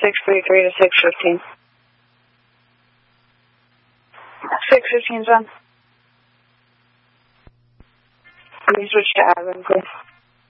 633 to 615. 615's on. Let me switch to admin, please.